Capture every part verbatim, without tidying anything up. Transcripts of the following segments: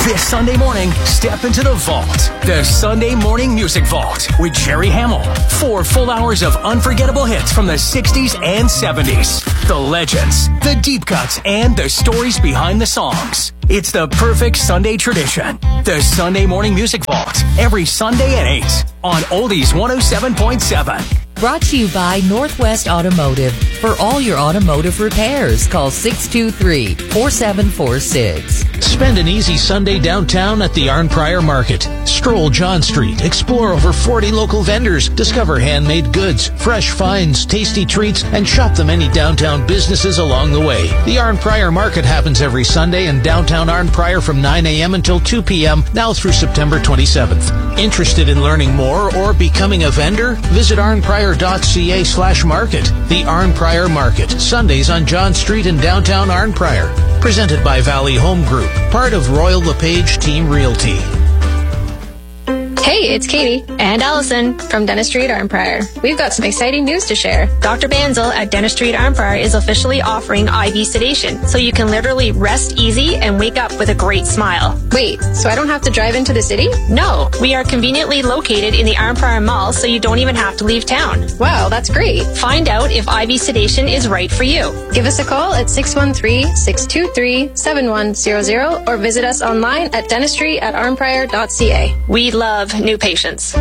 This Sunday morning, step into the vault. The Sunday Morning Music Vault with Jerry Hamill. Four full hours of unforgettable hits from the sixties and seventies. The legends, the deep cuts, and the stories behind the songs. It's the perfect Sunday tradition. The Sunday Morning Music Vault. Every Sunday at eight on Oldies one oh seven point seven. Brought to you by Northwest Automotive. For all your automotive repairs, call six two three, four seven four six. Spend an easy Sunday downtown at the Arnprior Market. Stroll John Street, explore over forty local vendors, discover handmade goods, fresh finds, tasty treats, and shop the many downtown businesses along the way. The Arnprior Market happens every Sunday in downtown Arnprior from nine a.m. until two p.m., now through September twenty-seventh. Interested in learning more or becoming a vendor? Visit arnprior.ca slash market. The Arnprior Market, Sundays on John Street in downtown Arnprior. Presented by Valley Home Group, part of Royal LePage Team Realty. Hey, it's Katie and Allison from Dentistry at Arnprior. We've got some exciting news to share. Doctor Banzel at Dentistry at Arnprior is officially offering I V sedation, so you can literally rest easy and wake up with a great smile. Wait, so I don't have to drive into the city? No, we are conveniently located in the Arnprior Mall, so you don't even have to leave town. Wow, that's great. Find out if I V sedation is right for you. Give us a call at six one three, six two three, seven one zero zero or visit us online at dentistry at arnprior dot c a. We love new patients.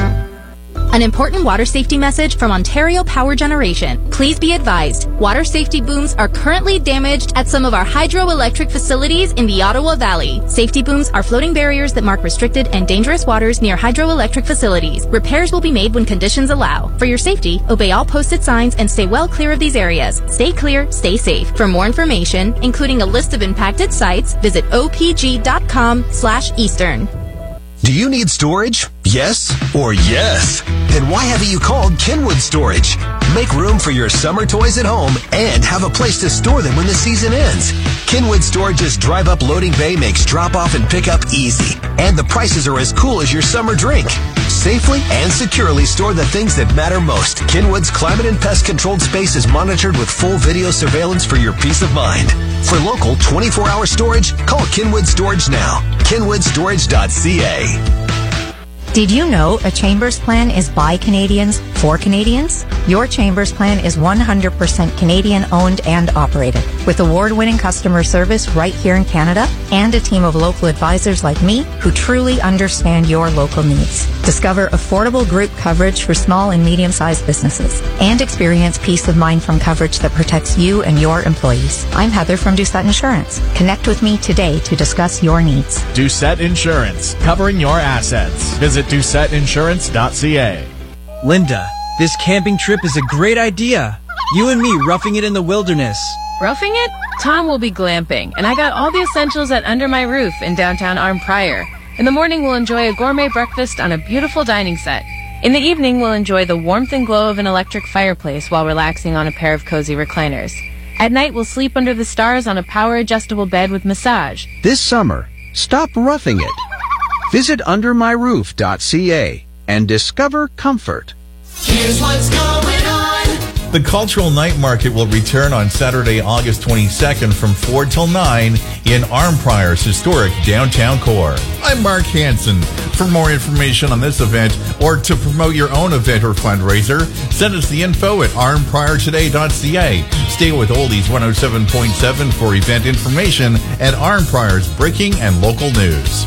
An important water safety message from Ontario Power Generation. Please be advised, water safety booms are currently damaged at some of our hydroelectric facilities in the Ottawa Valley. Safety booms are floating barriers that mark restricted and dangerous waters near hydroelectric facilities. Repairs will be made when conditions allow. For your safety, obey all posted signs and stay well clear of these areas. Stay clear, stay safe. For more information, including a list of impacted sites, visit o p g dot com slash eastern. Do you need storage? Yes or yes? Then why haven't you called Kenwood Storage? Make room for your summer toys at home and have a place to store them when the season ends. Kenwood Storage's drive-up loading bay makes drop-off and pick-up easy. And the prices are as cool as your summer drink. Safely and securely store the things that matter most. Kenwood's climate and pest controlled space is monitored with full video surveillance for your peace of mind. For local twenty-four hour storage, call Kenwood Storage now. kenwood storage dot c a. Did you know a Chambers plan is by Canadians for Canadians? Your Chambers plan is one hundred percent Canadian owned and operated, with award-winning customer service right here in Canada and a team of local advisors like me who truly understand your local needs. Discover affordable group coverage for small and medium-sized businesses and experience peace of mind from coverage that protects you and your employees. I'm Heather from Doucette Insurance. Connect with me today to discuss your needs. Doucette Insurance, covering your assets. Visit doucette insurance dot c a. Linda, this camping trip is a great idea. You and me roughing it in the wilderness. Roughing it? Tom will be glamping, and I got all the essentials at Under My Roof in downtown Arnprior. In the morning, we'll enjoy a gourmet breakfast on a beautiful dining set. In the evening, we'll enjoy the warmth and glow of an electric fireplace while relaxing on a pair of cozy recliners. At night, we'll sleep under the stars on a power-adjustable bed with massage. This summer, stop roughing it. Visit under my roof dot c a and discover comfort. Here's what's going on. The Cultural Night Market will return on Saturday, August twenty-second from four till nine in Arnprior's historic downtown core. I'm Mark Hansen. For more information on this event or to promote your own event or fundraiser, send us the info at arnprior today dot c a. Stay with Oldies one oh seven point seven for event information and Arnprior's breaking and local news.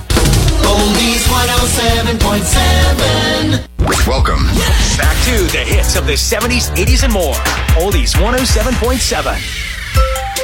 Oldies one oh seven point seven. Welcome back to the hits of the seventies, eighties, and more. Oldies one oh seven point seven.